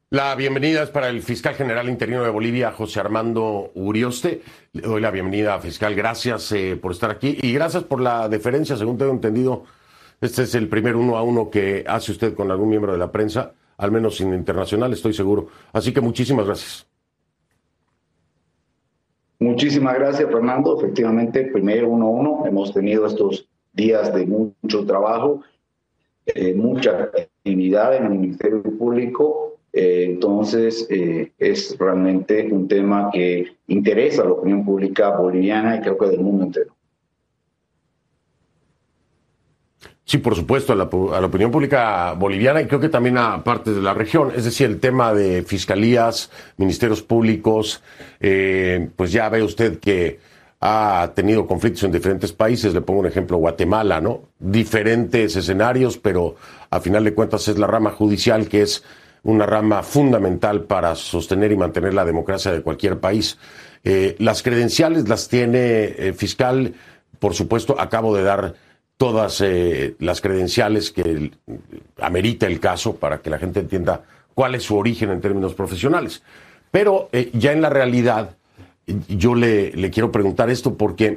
La bienvenida es para el fiscal general interino de Bolivia, José Armando Urioste. Le doy la bienvenida, fiscal. Gracias por estar aquí y gracias por la deferencia. Según tengo entendido, este es el primer uno a uno que hace usted con algún miembro de la prensa, al menos en internacional, estoy seguro. Así que muchísimas gracias. Muchísimas gracias, Fernando. Efectivamente, primero uno a uno. Hemos tenido estos días de mucho trabajo, mucha actividad en el Ministerio Público. Es realmente un tema que interesa a la opinión pública boliviana y creo que del mundo entero. Sí, por supuesto, a la opinión pública boliviana y creo que también a partes de la región. Es decir, el tema de fiscalías, ministerios públicos, pues ya ve usted que ha tenido conflictos en diferentes países. Le pongo un ejemplo, Guatemala, ¿no? Diferentes escenarios, pero a final de cuentas es la rama judicial que es una rama fundamental para sostener y mantener la democracia de cualquier país. Las credenciales las tiene fiscal, por supuesto, acabo de dar todas las credenciales que amerita el caso para que la gente entienda cuál es su origen en términos profesionales. Pero ya en la realidad, yo le quiero preguntar esto porque